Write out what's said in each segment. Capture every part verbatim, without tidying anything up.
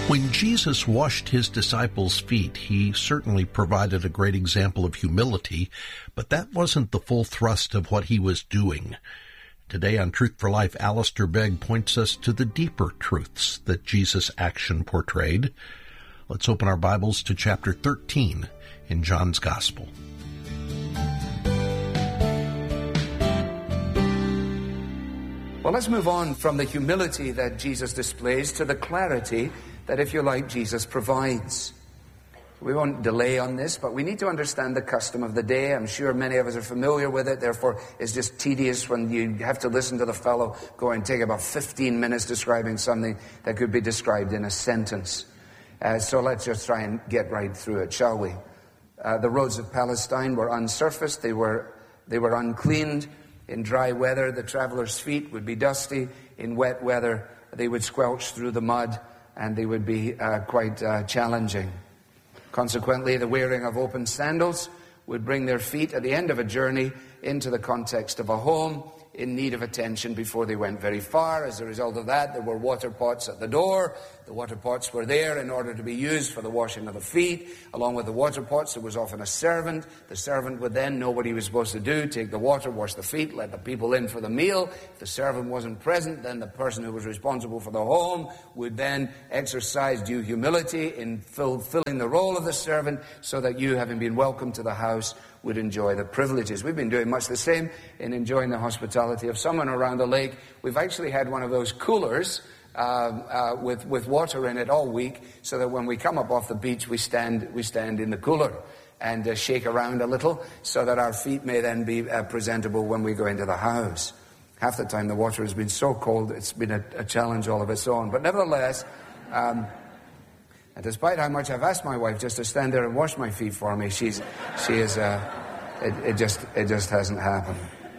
When Jesus washed his disciples' feet, he certainly provided a great example of humility, but that wasn't the full thrust of what he was doing. Today on Truth for Life, Alistair Begg points us to the deeper truths that Jesus' action portrayed. Let's open our Bibles to chapter thirteen in John's Gospel. Well, let's move on from the humility that Jesus displays to the clarity that, if you like, Jesus provides. We won't delay on this, but we need to understand the custom of the day. I'm sure many of us are familiar with it. Therefore, it's just tedious when you have to listen to the fellow go and take about fifteen minutes describing something that could be described in a sentence. Uh, so let's just try and get right through it, shall we? Uh, the roads of Palestine were unsurfaced. They were, they were uncleaned. In dry weather, the travelers' feet would be dusty. In wet weather, they would squelch through the mud, and they would be uh, quite uh, challenging. Consequently, the wearing of open sandals would bring their feet at the end of a journey into the context of a home in need of attention before they went very far. As a result of that, there were water pots at the door. The water pots were there in order to be used for the washing of the feet. Along with the water pots, there was often a servant. The servant would then know what he was supposed to do, take the water, wash the feet, let the people in for the meal. If the servant wasn't present, then the person who was responsible for the home would then exercise due humility in fulfilling the role of the servant, so that you, having been welcomed to the house, would enjoy the privileges. We've been doing much the same in enjoying the hospitality of someone around the lake. We've actually had one of those coolers uh, uh, with with water in it all week, so that when we come up off the beach, we stand we stand in the cooler and uh, shake around a little, so that our feet may then be uh, presentable when we go into the house. Half the time the water has been so cold, it's been a, a challenge all of its own. But nevertheless, um, and despite how much I've asked my wife just to stand there and wash my feet for me, she's she is uh, it, it just it just hasn't happened.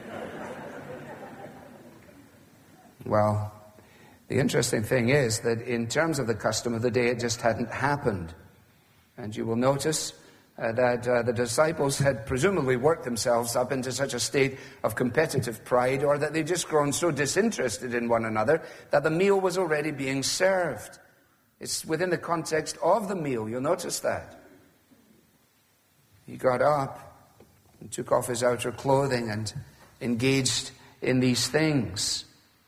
Well, the interesting thing is that in terms of the custom of the day, it just hadn't happened. And you will notice uh, that uh, the disciples had presumably worked themselves up into such a state of competitive pride, or that they'd just grown so disinterested in one another that the meal was already being served. It's within the context of the meal. You'll notice that. He got up and took off his outer clothing and engaged in these things.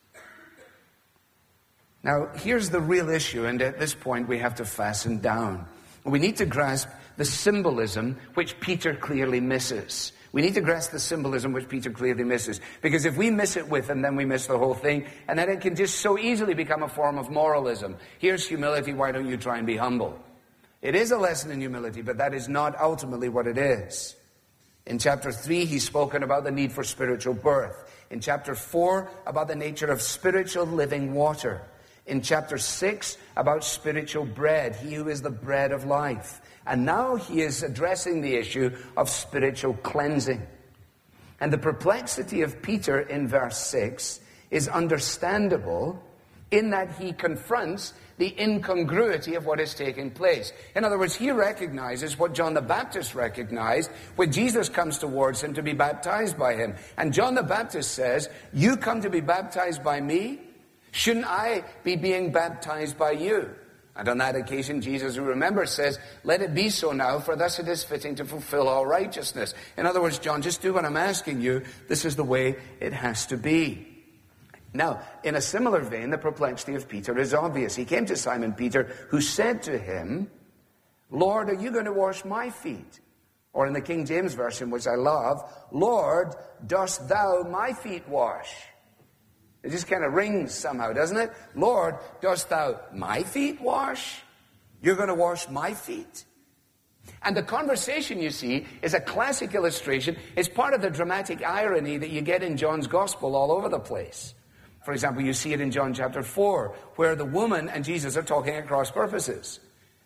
Now, here's the real issue, and at this point we have to fasten down. We need to grasp the symbolism which Peter clearly misses. We need to grasp the symbolism which Peter clearly misses. Because if we miss it with him, then we miss the whole thing. And then it can just so easily become a form of moralism. Here's humility, why don't you try and be humble? It is a lesson in humility, but that is not ultimately what it is. In chapter three, he's spoken about the need for spiritual birth. In chapter four, about the nature of spiritual living water. In chapter six, about spiritual bread, he who is the bread of life. And now he is addressing the issue of spiritual cleansing. And the perplexity of Peter in verse six is understandable in that he confronts the incongruity of what is taking place. In other words, he recognizes what John the Baptist recognized when Jesus comes towards him to be baptized by him. And John the Baptist says, "You come to be baptized by me? Shouldn't I be being baptized by you?" And on that occasion, Jesus, who remembers, says, "Let it be so now, for thus it is fitting to fulfill all righteousness." In other words, John, just do what I'm asking you. This is the way it has to be. Now, in a similar vein, the perplexity of Peter is obvious. He came to Simon Peter, who said to him, "Lord, are you going to wash my feet?" Or in the King James Version, which I love, "Lord, dost thou my feet wash?" It just kind of rings somehow, doesn't it? "Lord, dost thou my feet wash?" You're going to wash my feet? And the conversation, you see, is a classic illustration. It's part of the dramatic irony that you get in John's Gospel all over the place. For example, you see it in John chapter four, where the woman and Jesus are talking at cross purposes.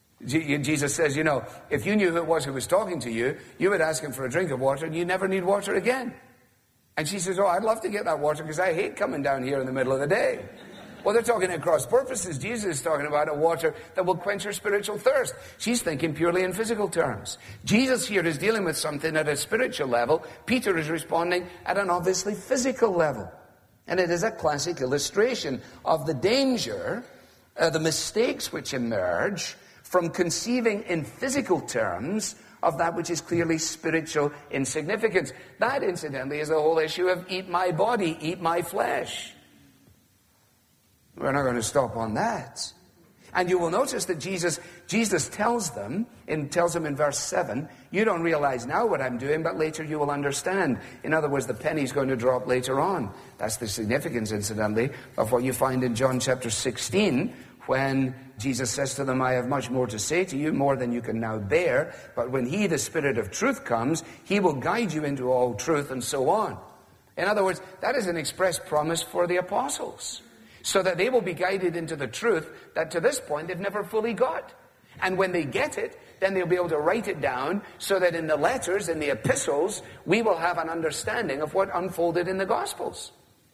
Jesus says, you know, if you knew who it was who was talking to you, you would ask him for a drink of water and you never need water again. And she says, "Oh, I'd love to get that water because I hate coming down here in the middle of the day." Well, they're talking at cross purposes. Jesus is talking about a water that will quench her spiritual thirst. She's thinking purely in physical terms. Jesus here is dealing with something at a spiritual level. Peter is responding at an obviously physical level. And it is a classic illustration of the danger uh, the mistakes which emerge from conceiving in physical terms of that which is clearly spiritual in significance. That, incidentally, is the whole issue of eat my body, eat my flesh. We're not going to stop on that. And you will notice that Jesus Jesus tells them, in, tells them in verse seven, you don't realize now what I'm doing, but later you will understand. In other words, the penny's going to drop later on. That's the significance, incidentally, of what you find in John chapter sixteen, when Jesus says to them, I have much more to say to you, more than you can now bear. But when he, the Spirit of truth, comes, he will guide you into all truth, and so on. In other words, that is an express promise for the apostles, so that they will be guided into the truth that to this point they've never fully got. And when they get it, then they'll be able to write it down so that in the letters, in the epistles, we will have an understanding of what unfolded in the Gospels.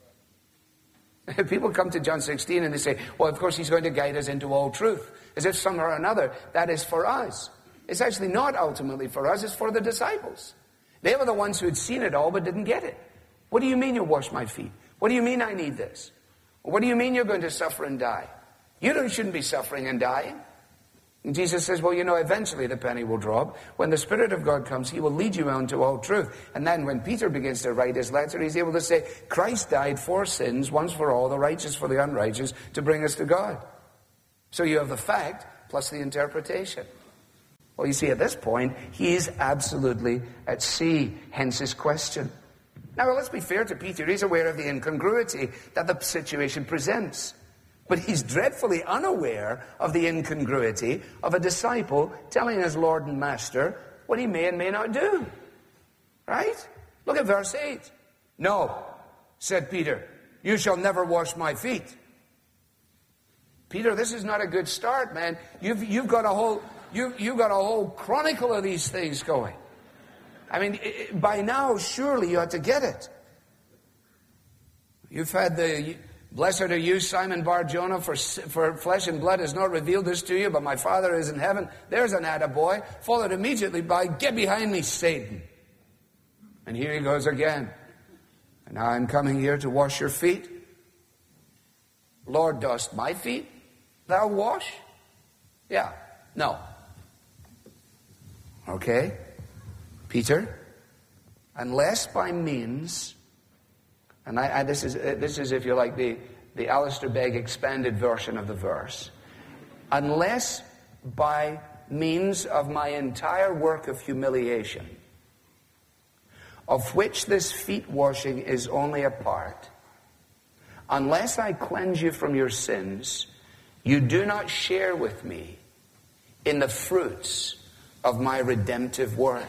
People come to John sixteen and they say, well, of course he's going to guide us into all truth, as if somehow or another that is for us. It's actually not ultimately for us, it's for the disciples. They were the ones who had seen it all but didn't get it. What do you mean you wash my feet? What do you mean I need this? What do you mean you're going to suffer and die? You don't, shouldn't be suffering and dying. And Jesus says, well, you know, eventually the penny will drop. When the Spirit of God comes, he will lead you on to all truth. And then when Peter begins to write his letter, he's able to say, Christ died for sins, once for all, the righteous for the unrighteous, to bring us to God. So you have the fact plus the interpretation. Well, you see, at this point, he is absolutely at sea, hence his question. Now, let's be fair to Peter. He's aware of the incongruity that the situation presents. But he's dreadfully unaware of the incongruity of a disciple telling his Lord and Master what he may and may not do. Right? Look at verse eight. No, said Peter, you shall never wash my feet. Peter, this is not a good start, man. You've, you've got a whole, you've, you've got a whole chronicle of these things going. I mean, by now, surely you ought to get it. You've had the, blessed are you, Simon Bar-Jonah, for, for flesh and blood has not revealed this to you, but my Father is in heaven. There's an attaboy, followed immediately by, get behind me, Satan. And here he goes again. And now I'm coming here to wash your feet. Lord, dost my feet thou wash? Yeah, no. Okay. Peter, unless by means, and I, I, this is this is if you like the the Alistair Begg expanded version of the verse, unless by means of my entire work of humiliation, of which this feet washing is only a part, unless I cleanse you from your sins, you do not share with me in the fruits of my redemptive work.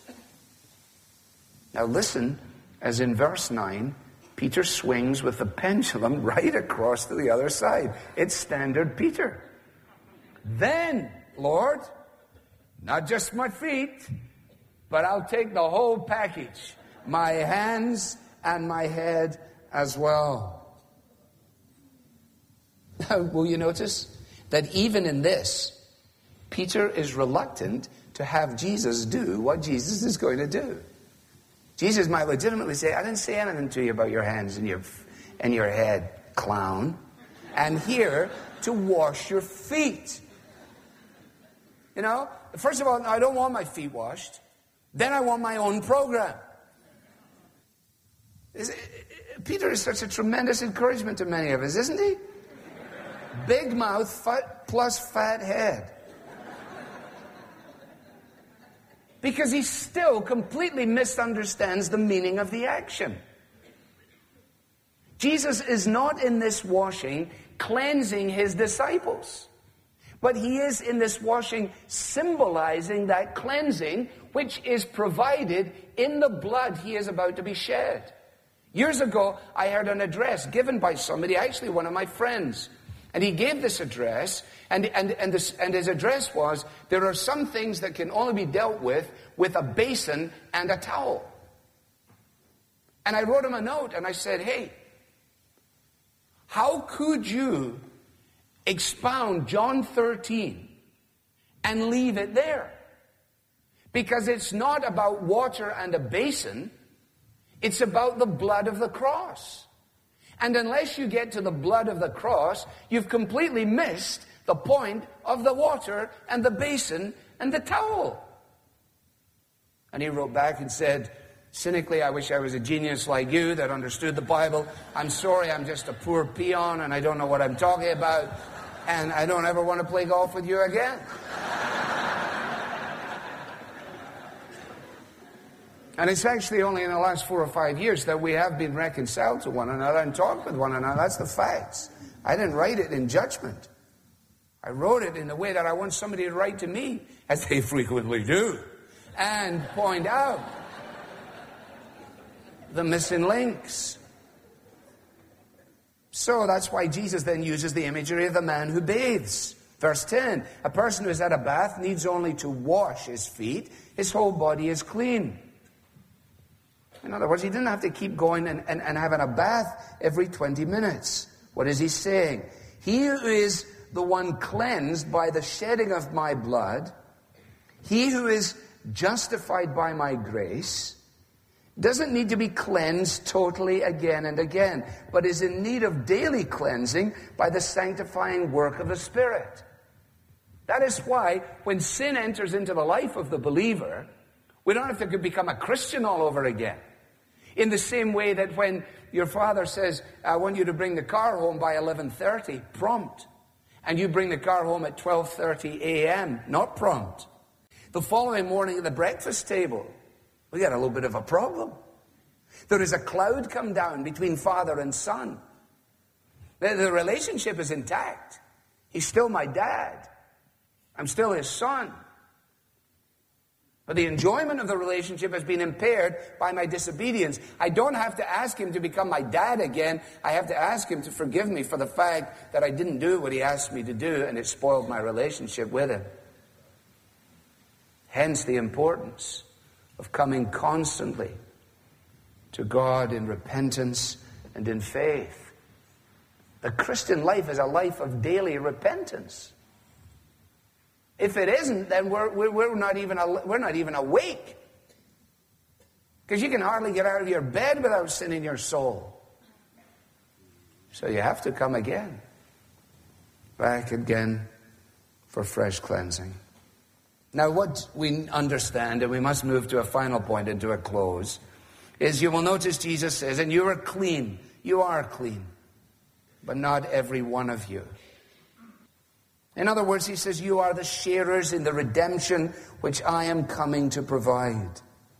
Now listen, as in verse nine, Peter swings with the pendulum right across to the other side. It's standard Peter. Then, Lord, not just my feet, but I'll take the whole package, my hands and my head as well. Now, will you notice that even in this, Peter is reluctant to have Jesus do what Jesus is going to do. Jesus might legitimately say, I didn't say anything to you about your hands and your and your head, clown. I'm here to wash your feet. You know, first of all, I don't want my feet washed. Then I want my own program. Is, Peter is such a tremendous encouragement to many of us, isn't he? Big mouth fat, plus fat head. Because he still completely misunderstands the meaning of the action. Jesus is not in this washing cleansing his disciples, but he is in this washing symbolizing that cleansing which is provided in the blood he is about to be shed. Years ago, I heard an address given by somebody, actually one of my friends. And he gave this address, and, and, and, this, and his address was, there are some things that can only be dealt with with a basin and a towel. And I wrote him a note, and I said, hey, how could you expound John thirteen and leave it there? Because it's not about water and a basin, it's about the blood of the cross. And unless you get to the blood of the cross, you've completely missed the point of the water and the basin and the towel. And he wrote back and said, cynically, I wish I was a genius like you that understood the Bible. I'm sorry, I'm just a poor peon and I don't know what I'm talking about. And I don't ever want to play golf with you again. And it's actually only in the last four or five years that we have been reconciled to one another and talked with one another. That's the facts. I didn't write it in judgment. I wrote it in the way that I want somebody to write to me, as they frequently do, and point out the missing links. So that's why Jesus then uses the imagery of the man who bathes. Verse ten, a person who has had a bath needs only to wash his feet. His whole body is clean. In other words, he didn't have to keep going and, and, and having a bath every twenty minutes. What is he saying? He who is the one cleansed by the shedding of my blood, he who is justified by my grace, doesn't need to be cleansed totally again and again, but is in need of daily cleansing by the sanctifying work of the Spirit. That is why when sin enters into the life of the believer, we don't have to become a Christian all over again. In the same way that when your father says, I want you to bring the car home by eleven thirty, prompt, and you bring the car home at twelve thirty a.m., not prompt, the following morning at the breakfast table, we got a little bit of a problem. There is a cloud come down between father and son. The, the relationship is intact. He's still my dad. I'm still his son. But the enjoyment of the relationship has been impaired by my disobedience. I don't have to ask him to become my dad again. I have to ask him to forgive me for the fact that I didn't do what he asked me to do, and it spoiled my relationship with him. Hence the importance of coming constantly to God in repentance and in faith. The Christian life is a life of daily repentance. If it isn't, then we're, we're, we're, not, even, we're not even awake. Because you can hardly get out of your bed without sin in your soul. So you have to come again. Back again for fresh cleansing. Now what we understand, and we must move to a final point and to a close, is you will notice Jesus says, and you are clean. You are clean. But not every one of you. In other words, he says, you are the sharers in the redemption which I am coming to provide.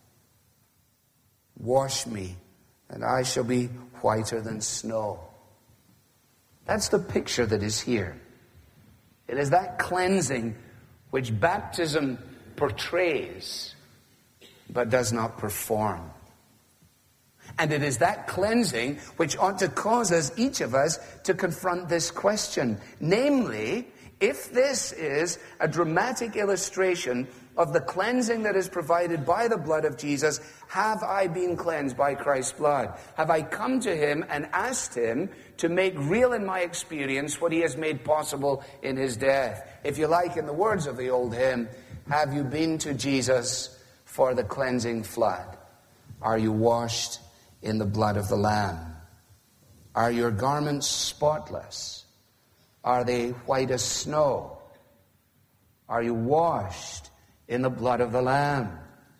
Wash me, and I shall be whiter than snow. That's the picture that is here. It is that cleansing which baptism portrays, but does not perform. And it is that cleansing which ought to cause us, each of us, to confront this question. Namely, if this is a dramatic illustration of the cleansing that is provided by the blood of Jesus, have I been cleansed by Christ's blood? Have I come to him and asked him to make real in my experience what he has made possible in his death? If you like, in the words of the old hymn, have you been to Jesus for the cleansing flood? Are you washed in the blood of the Lamb? Are your garments spotless? Are they white as snow? Are you washed in the blood of the Lamb?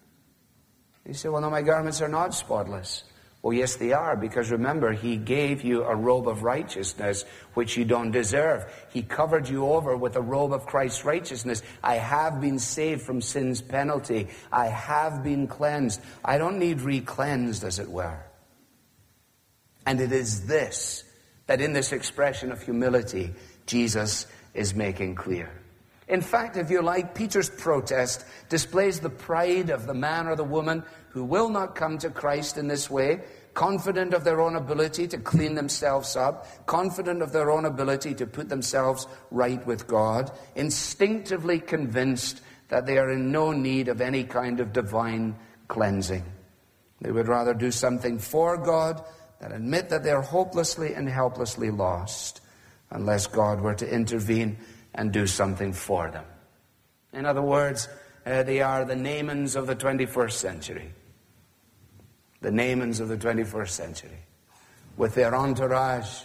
You say, well, no, my garments are not spotless. Well, yes, they are, because remember, he gave you a robe of righteousness which you don't deserve. He covered you over with a robe of Christ's righteousness. I have been saved from sin's penalty. I have been cleansed. I don't need re-cleansed, as it were. And it is this, that in this expression of humility, Jesus is making clear. In fact, if you like, Peter's protest displays the pride of the man or the woman who will not come to Christ in this way, confident of their own ability to clean themselves up, confident of their own ability to put themselves right with God, instinctively convinced that they are in no need of any kind of divine cleansing. They would rather do something for God than admit that they're hopelessly and helplessly lost unless God were to intervene and do something for them. In other words, uh, they are the Naamans of the twenty-first century. The Naamans of the twenty-first century. with their entourage.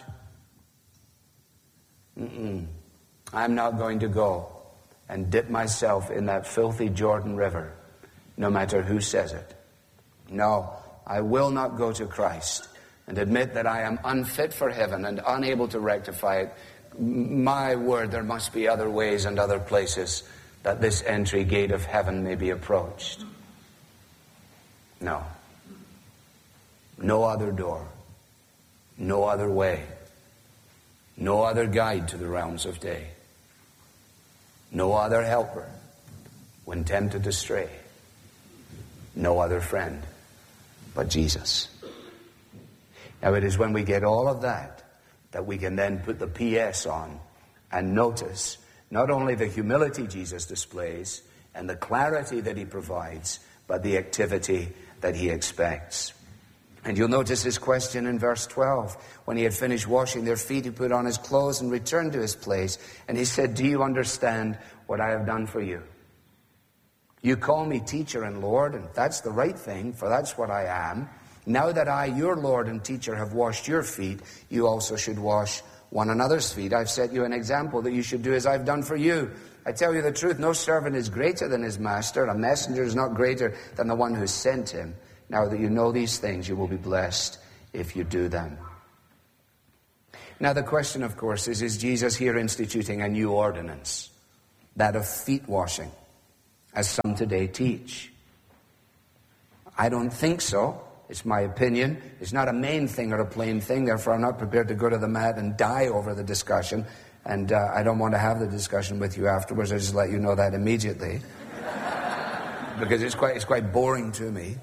Mm-mm. I'm not going to go and dip myself in that filthy Jordan River, no matter who says it. No, I will not go to Christ and admit that I am unfit for heaven and unable to rectify it. My word, there must be other ways and other places that this entry gate of heaven may be approached. No. No other door. No other way. No other guide to the realms of day. No other helper when tempted to stray. No other friend but Jesus. Now it is when we get all of that that we can then put the P S on and notice not only the humility Jesus displays and the clarity that he provides, but the activity that he expects. And you'll notice his question in verse twelve. When he had finished washing their feet, he put on his clothes and returned to his place. And he said, do you understand what I have done for you? You call me teacher and Lord, and that's the right thing, for that's what I am. Now that I, your Lord and teacher, have washed your feet, you also should wash one another's feet. I've set you an example that you should do as I've done for you. I tell you the truth, no servant is greater than his master. A messenger is not greater than the one who sent him. Now that you know these things, you will be blessed if you do them. Now the question, of course, is, is Jesus here instituting a new ordinance? That of feet washing, as some today teach. I don't think so. It's my opinion. It's not a main thing or a plain thing. Therefore, I'm not prepared to go to the mat and die over the discussion. And uh, I don't want to have the discussion with you afterwards. I just let you know that immediately. Because it's quite, it's quite boring to me.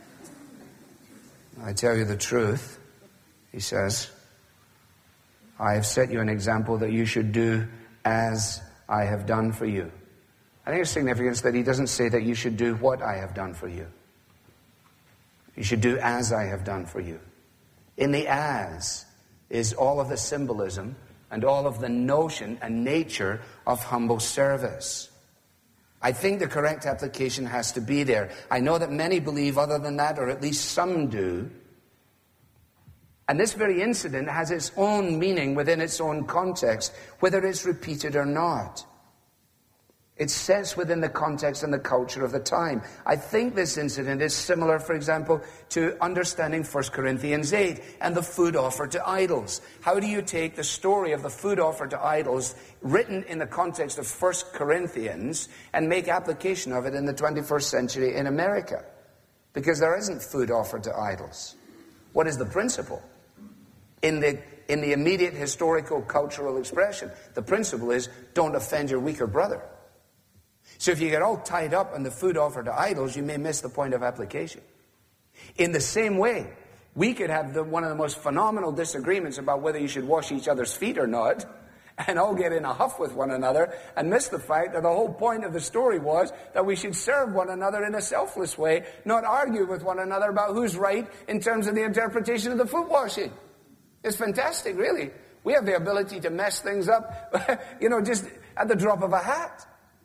I tell you the truth, he says, I have set you an example that you should do as I have done for you. I think it's significant that he doesn't say that you should do what I have done for you. You should do as I have done for you. In the as is all of the symbolism and all of the notion and nature of humble service. I think the correct application has to be there. I know that many believe other than that, or at least some do. And this very incident has its own meaning within its own context, whether it's repeated or not. It's set within the context and the culture of the time. I think this incident is similar, for example, to understanding First Corinthians eight and the food offered to idols. How do you take the story of the food offered to idols written in the context of First Corinthians and make application of it in the twenty-first century in America? Because there isn't food offered to idols. What is the principle? In the, in the immediate historical cultural expression, the principle is don't offend your weaker brother. So if you get all tied up on the food offered to idols, you may miss the point of application. In the same way, we could have the, one of the most phenomenal disagreements about whether you should wash each other's feet or not, and all get in a huff with one another and miss the fact that the whole point of the story was that we should serve one another in a selfless way, not argue with one another about who's right in terms of the interpretation of the foot washing. It's fantastic, really. We have the ability to mess things up, you know, just at the drop of a hat.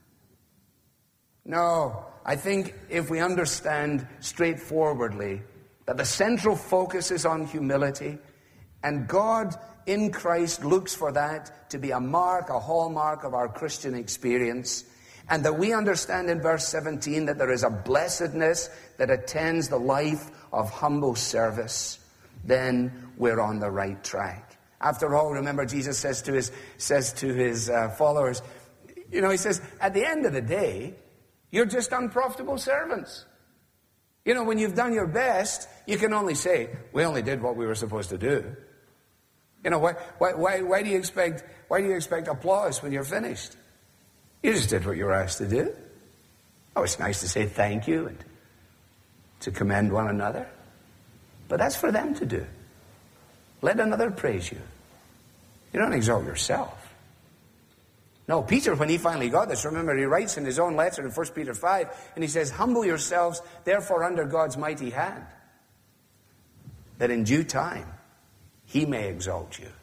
No, I think if we understand straightforwardly that the central focus is on humility, and God in Christ looks for that to be a mark, a hallmark of our Christian experience, and that we understand in verse seventeen that there is a blessedness that attends the life of humble service, then we're on the right track. After all, remember Jesus says to his, says to his uh, followers, you know, he says, at the end of the day, you're just unprofitable servants. You know, when you've done your best, you can only say, we only did what we were supposed to do. You know, why, why, why, why do you expect, why do you expect applause when you're finished? You just did what you were asked to do. Oh, it's nice to say thank you and to commend one another. But that's for them to do. Let another praise you. You don't exalt yourself. No, Peter, when he finally got this, remember, he writes in his own letter in First Peter five, and he says, humble yourselves, therefore, under God's mighty hand, that in due time he may exalt you.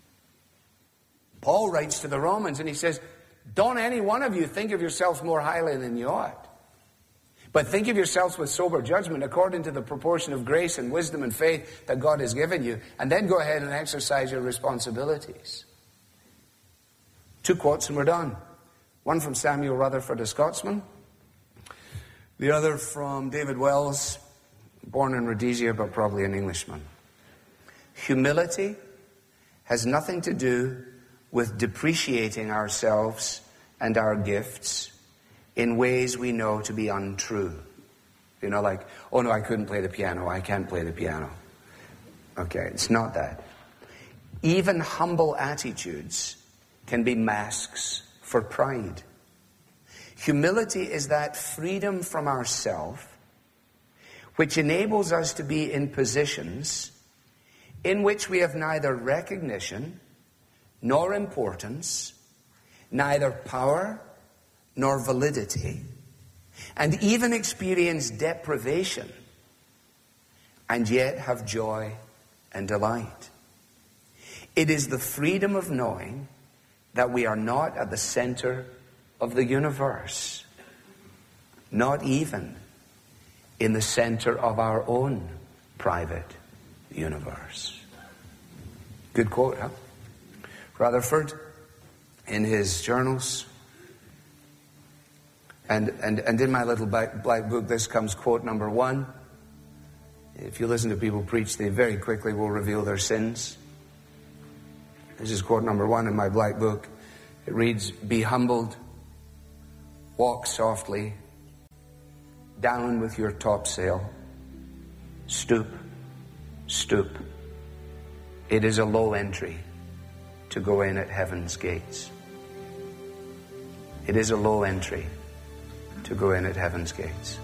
Paul writes to the Romans, and he says, don't any one of you think of yourselves more highly than you ought, But think of yourselves with sober judgment according to the proportion of grace and wisdom and faith that God has given you, and then go ahead and exercise your responsibilities. Two quotes and we're done. One from Samuel Rutherford, a Scotsman. The other from David Wells, born in Rhodesia, but probably an Englishman. Humility has nothing to do with depreciating ourselves and our gifts in ways we know to be untrue. You know, like, oh no, I couldn't play the piano, I can't play the piano. Okay, it's not that. Even humble attitudes can be masks for pride. Humility is that freedom from ourself which enables us to be in positions in which we have neither recognition nor importance, neither power nor validity, and even experience deprivation, and yet have joy and delight. It is the freedom of knowing that we are not at the center of the universe, not even in the center of our own private universe. Good quote, huh? Rutherford, in his journals, and, and, and in my little black, black book, this comes quote number one. If you listen to people preach, they very quickly will reveal their sins. This is quote number one in my black book. It reads, "Be humbled, walk softly, down with your topsail, stoop, stoop. It is a low entry to go in at heaven's gates." It is a low entry to go in at heaven's gates.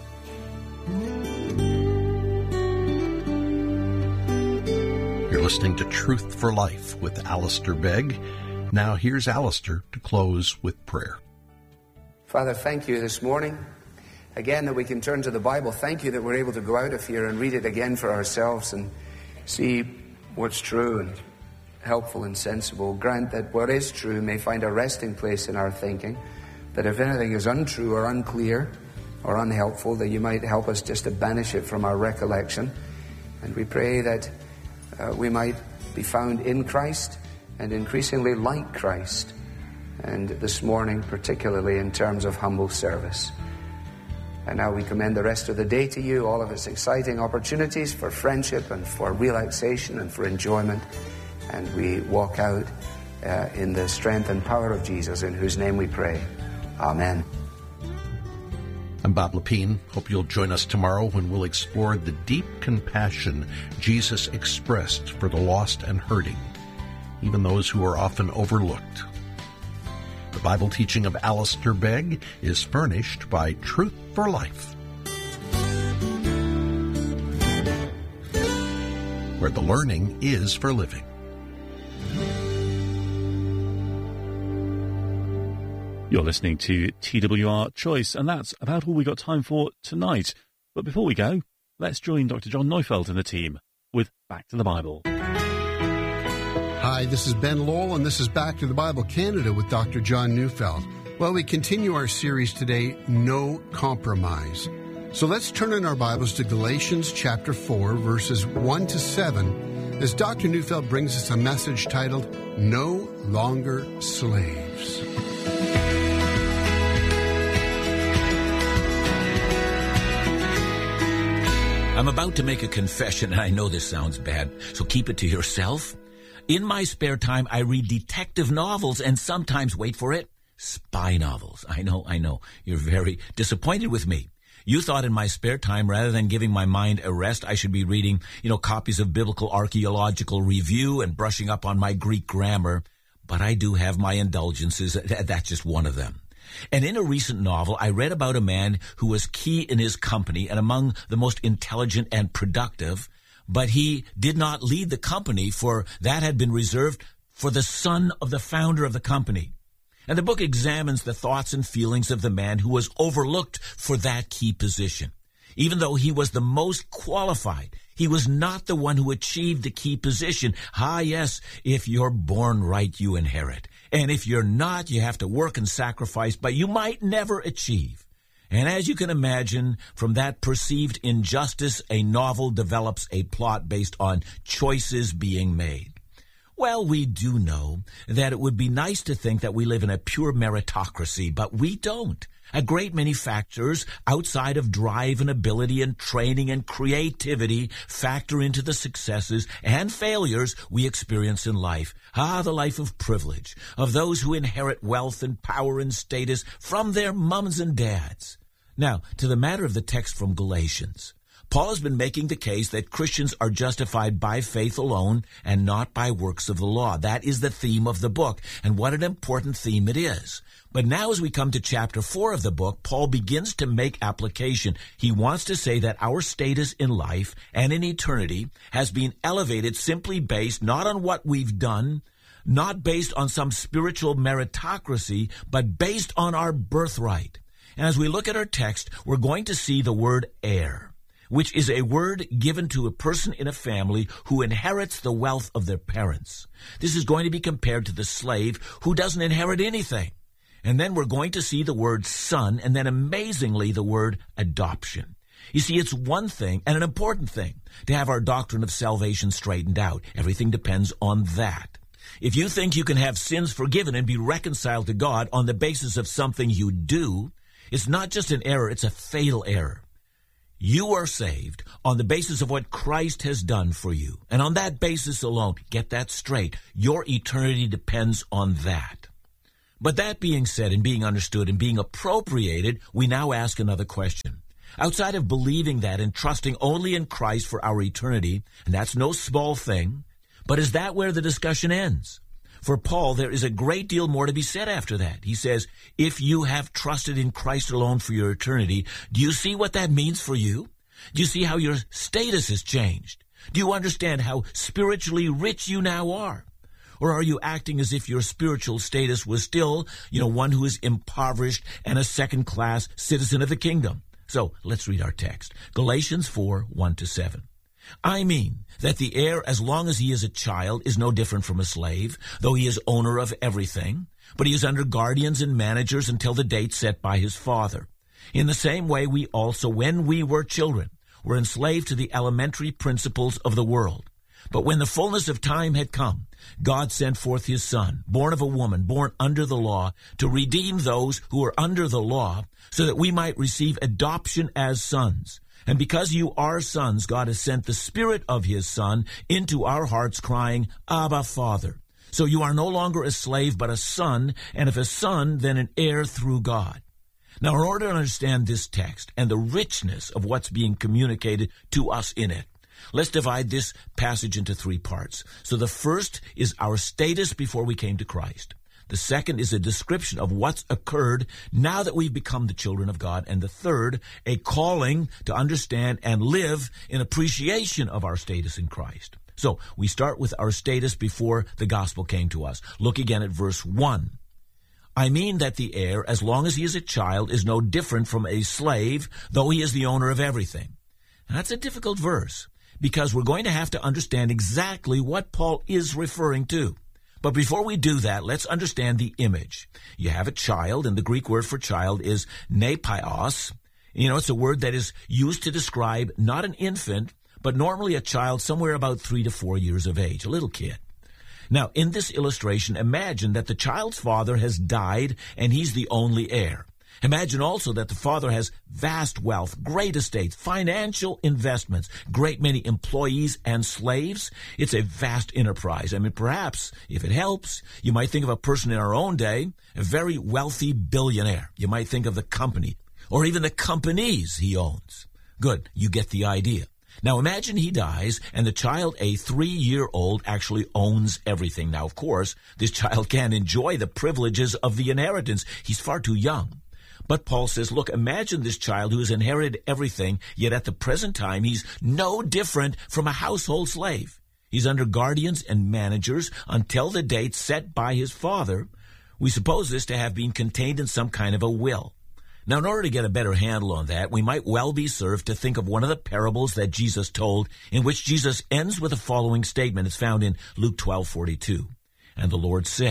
You're listening to Truth for Life with Alistair Begg. Now here's Alistair to close with prayer. Father, thank you this morning, again, that we can turn to the Bible. Thank you that we're able to go out of here and read it again for ourselves and see what's true and helpful and sensible. Grant that what is true may find a resting place in our thinking, that if anything is untrue or unclear or unhelpful, that you might help us just to banish it from our recollection. And we pray that uh, we might be found in Christ and increasingly like Christ, and this morning particularly in terms of humble service. And now we commend the rest of the day to you, all of its exciting opportunities for friendship and for relaxation and for enjoyment. And we walk out uh, in the strength and power of Jesus, in whose name we pray. Amen. I'm Bob Lepine. Hope you'll join us tomorrow when we'll explore the deep compassion Jesus expressed for the lost and hurting, even those who are often overlooked. The Bible teaching of Alistair Begg is furnished by Truth for Life, where the learning is for living. You're listening to T W R Choice, and that's about all we got time for tonight. But before we go, let's join Doctor John Neufeld and the team with Back to the Bible. Hi, this is Ben Lowell, and this is Back to the Bible Canada with Doctor John Neufeld. Well, we continue our series today, No Compromise. So let's turn in our Bibles to Galatians chapter four, verses one to seven, as Doctor Neufeld brings us a message titled, No Longer Slaves. I'm about to make a confession, and I know this sounds bad, so keep it to yourself. In my spare time, I read detective novels and sometimes, wait for it, spy novels. I know, I know. You're very disappointed with me. You thought in my spare time, rather than giving my mind a rest, I should be reading, you know, copies of Biblical Archaeological Review and brushing up on my Greek grammar. But I do have my indulgences. That's just one of them. And in a recent novel, I read about a man who was key in his company and among the most intelligent and productive, but he did not lead the company, for that had been reserved for the son of the founder of the company. And the book examines the thoughts and feelings of the man who was overlooked for that key position. Even though he was the most qualified, he was not the one who achieved the key position. Ah, yes, if you're born right, you inherit. And if you're not, you have to work and sacrifice, but you might never achieve. And as you can imagine, from that perceived injustice, a novel develops a plot based on choices being made. Well, we do know that it would be nice to think that we live in a pure meritocracy, but we don't. A great many factors outside of drive and ability and training and creativity factor into the successes and failures we experience in life. Ah, the life of privilege, of those who inherit wealth and power and status from their mums and dads. Now, to the matter of the text from Galatians. Paul has been making the case that Christians are justified by faith alone and not by works of the law. That is the theme of the book, and what an important theme it is. But now as we come to chapter four of the book, Paul begins to make application. He wants to say that our status in life and in eternity has been elevated simply based not on what we've done, not based on some spiritual meritocracy, but based on our birthright. And as we look at our text, we're going to see the word heir, which is a word given to a person in a family who inherits the wealth of their parents. This is going to be compared to the slave who doesn't inherit anything. And then we're going to see the word son, and then amazingly the word adoption. You see, it's one thing, and an important thing, to have our doctrine of salvation straightened out. Everything depends on that. If you think you can have sins forgiven and be reconciled to God on the basis of something you do, it's not just an error, it's a fatal error. You are saved on the basis of what Christ has done for you. And on that basis alone, get that straight, your eternity depends on that. But that being said and being understood and being appropriated, we now ask another question. Outside of believing that and trusting only in Christ for our eternity, and that's no small thing, but is that where the discussion ends? For Paul, there is a great deal more to be said after that. He says, if you have trusted in Christ alone for your eternity, do you see what that means for you? Do you see how your status has changed? Do you understand how spiritually rich you now are? Or are you acting as if your spiritual status was still, you know, one who is impoverished and a second-class citizen of the kingdom? So let's read our text. Galatians four, one to seven. I mean that the heir, as long as he is a child, is no different from a slave, though he is owner of everything, but he is under guardians and managers until the date set by his father. In the same way, we also, when we were children, were enslaved to the elementary principles of the world. But when the fullness of time had come, God sent forth his Son, born of a woman, born under the law, to redeem those who are under the law, so that we might receive adoption as sons. And because you are sons, God has sent the Spirit of his Son into our hearts, crying, Abba, Father. So you are no longer a slave, but a son, and if a son, then an heir through God. Now, in order to understand this text and the richness of what's being communicated to us in it, let's divide this passage into three parts. So the first is our status before we came to Christ. The second is a description of what's occurred now that we've become the children of God. And the third, a calling to understand and live in appreciation of our status in Christ. So we start with our status before the gospel came to us. Look again at verse one. I mean that the heir, as long as he is a child, is no different from a slave, though he is the owner of everything. And that's a difficult verse, because we're going to have to understand exactly what Paul is referring to. But before we do that, let's understand the image. You have a child, and the Greek word for child is nepios. You know, it's a word that is used to describe not an infant, but normally a child somewhere about three to four years of age, a little kid. Now, in this illustration, imagine that the child's father has died, and he's the only heir. Imagine also that the father has vast wealth, great estates, financial investments, great many employees and slaves. It's a vast enterprise. I mean, perhaps, if it helps, you might think of a person in our own day, a very wealthy billionaire. You might think of the company, or even the companies he owns. Good, you get the idea. Now imagine he dies, and the child, a three-year-old, actually owns everything. Now, of course, this child can't enjoy the privileges of the inheritance. He's far too young. But Paul says, look, imagine this child who has inherited everything, yet at the present time he's no different from a household slave. He's under guardians and managers until the date set by his father. We suppose this to have been contained in some kind of a will. Now, in order to get a better handle on that, we might well be served to think of one of the parables that Jesus told, in which Jesus ends with the following statement. It's found in Luke twelve forty-two. And the Lord said,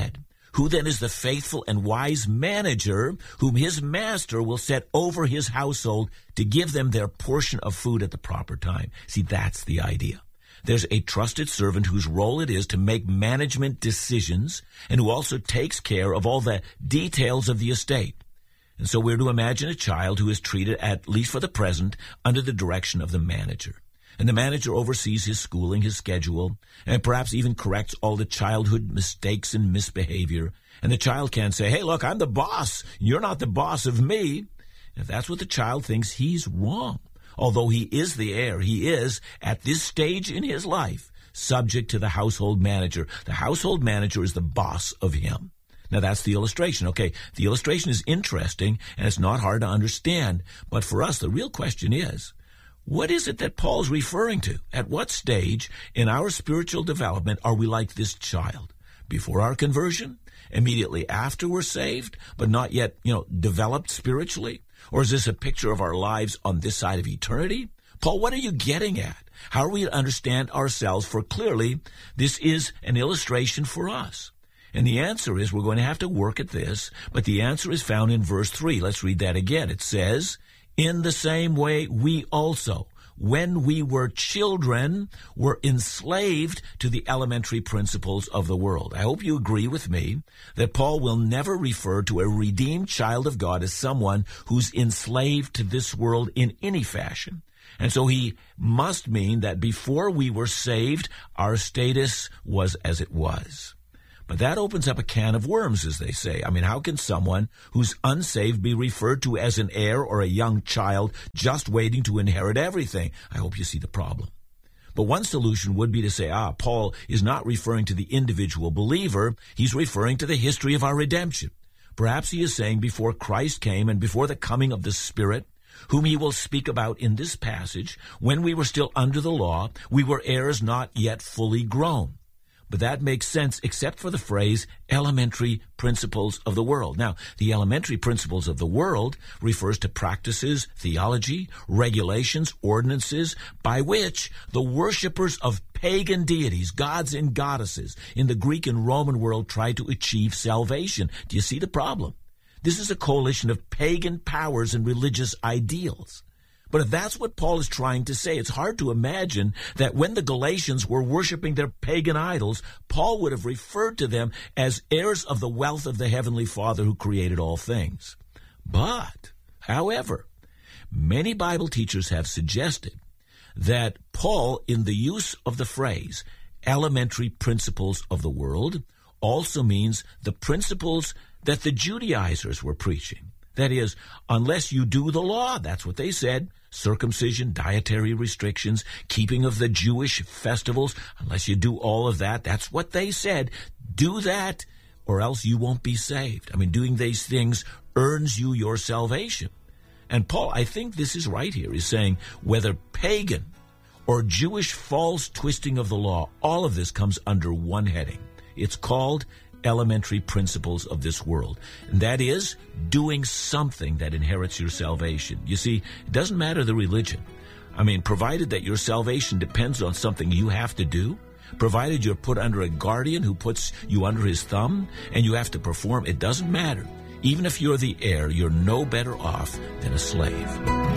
Who then is the faithful and wise manager whom his master will set over his household to give them their portion of food at the proper time? See, that's the idea. There's a trusted servant whose role it is to make management decisions and who also takes care of all the details of the estate. And so we're to imagine a child who is treated, at least for the present, under the direction of the manager. And the manager oversees his schooling, his schedule, and perhaps even corrects all the childhood mistakes and misbehavior. And the child can't say, hey, look, I'm the boss. You're not the boss of me. And if that's what the child thinks, he's wrong. Although he is the heir, he is, at this stage in his life, subject to the household manager. The household manager is the boss of him. Now, that's the illustration. Okay, the illustration is interesting, and it's not hard to understand. But for us, the real question is, what is it that Paul's referring to? At what stage in our spiritual development are we like this child? Before our conversion? Immediately after we're saved, but not yet, you know, developed spiritually? Or is this a picture of our lives on this side of eternity? Paul, what are you getting at? How are we to understand ourselves? For clearly, this is an illustration for us. And the answer is we're going to have to work at this, but the answer is found in verse three. Let's read that again. It says, in the same way, we also, when we were children, were enslaved to the elementary principles of the world. I hope you agree with me that Paul will never refer to a redeemed child of God as someone who's enslaved to this world in any fashion. And so he must mean that before we were saved, our status was as it was. But that opens up a can of worms, as they say. I mean, how can someone who's unsaved be referred to as an heir or a young child just waiting to inherit everything? I hope you see the problem. But one solution would be to say, ah, Paul is not referring to the individual believer. He's referring to the history of our redemption. Perhaps he is saying before Christ came and before the coming of the Spirit, whom he will speak about in this passage, when we were still under the law, we were heirs not yet fully grown. But that makes sense except for the phrase elementary principles of the world. Now, the elementary principles of the world refers to practices, theology, regulations, ordinances, by which the worshipers of pagan deities, gods and goddesses, in the Greek and Roman world try to achieve salvation. Do you see the problem? This is a coalition of pagan powers and religious ideals. But if that's what Paul is trying to say, it's hard to imagine that when the Galatians were worshiping their pagan idols, Paul would have referred to them as heirs of the wealth of the Heavenly Father who created all things. But, however, many Bible teachers have suggested that Paul, in the use of the phrase elementary principles of the world, also means the principles that the Judaizers were preaching. That is, unless you do the law, that's what they said, circumcision, dietary restrictions, keeping of the Jewish festivals, unless you do all of that, that's what they said. Do that, or else you won't be saved. I mean, doing these things earns you your salvation. And Paul, I think this is right here, is saying whether pagan or Jewish false twisting of the law, all of this comes under one heading. It's called elementary principles of this world. And that is doing something that inherits your salvation. You see, it doesn't matter the religion. I mean, provided that your salvation depends on something you have to do, provided you're put under a guardian who puts you under his thumb, and you have to perform, it doesn't matter. Even if you're the heir, you're no better off than a slave.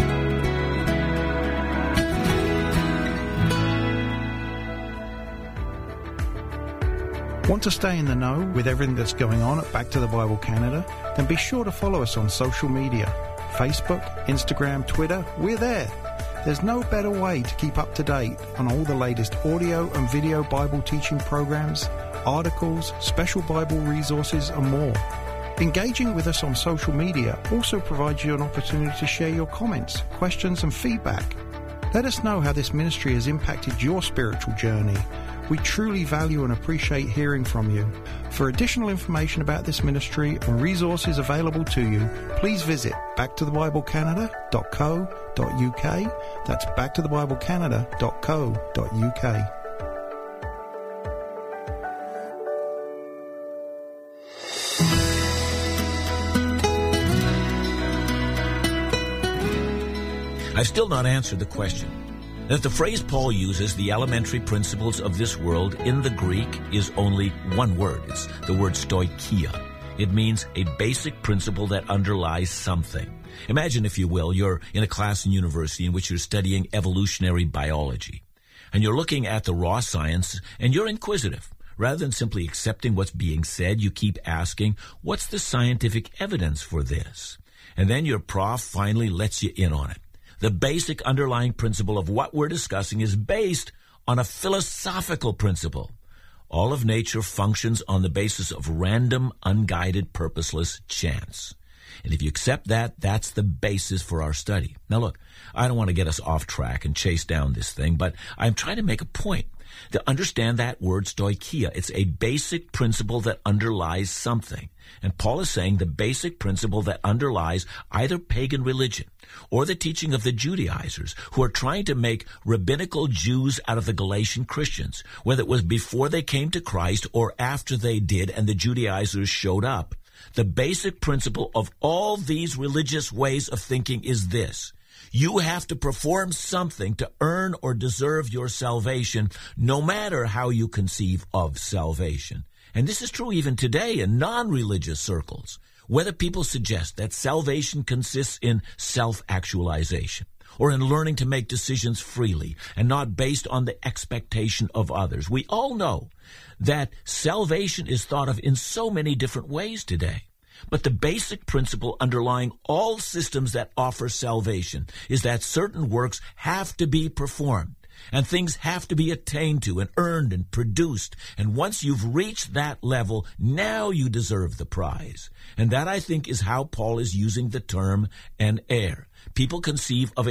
Want to stay in the know with everything that's going on at Back to the Bible Canada? Then be sure to follow us on social media. Facebook, Instagram, Twitter, we're there. There's no better way to keep up to date on all the latest audio and video Bible teaching programs, articles, special Bible resources, and more. Engaging with us on social media also provides you an opportunity to share your comments, questions, and feedback. Let us know how this ministry has impacted your spiritual journey. We truly value and appreciate hearing from you. For additional information about this ministry and resources available to you, please visit back to the bible canada dot co dot u k. That's back to the bible canada dot co dot u k. I've still not answered the question. That the phrase Paul uses, the elementary principles of this world, in the Greek is only one word. It's the word stoicheia. It means a basic principle that underlies something. Imagine, if you will, you're in a class in university in which you're studying evolutionary biology. And you're looking at the raw science, and you're inquisitive. Rather than simply accepting what's being said, you keep asking, what's the scientific evidence for this? And then your prof finally lets you in on it. The basic underlying principle of what we're discussing is based on a philosophical principle. All of nature functions on the basis of random, unguided, purposeless chance. And if you accept that, that's the basis for our study. Now look, I don't want to get us off track and chase down this thing, but I'm trying to make a point. To understand that word stoicheia, it's a basic principle that underlies something. And Paul is saying the basic principle that underlies either pagan religion or the teaching of the Judaizers, who are trying to make rabbinical Jews out of the Galatian Christians, whether it was before they came to Christ or after they did and the Judaizers showed up. The basic principle of all these religious ways of thinking is this: you have to perform something to earn or deserve your salvation, no matter how you conceive of salvation. And this is true even today in non-religious circles. Whether people suggest that salvation consists in self-actualization or in learning to make decisions freely and not based on the expectation of others, we all know that salvation is thought of in so many different ways today. But the basic principle underlying all systems that offer salvation is that certain works have to be performed, and things have to be attained to and earned and produced. And once you've reached that level, now you deserve the prize. And that, I think, is how Paul is using the term an heir. People conceive of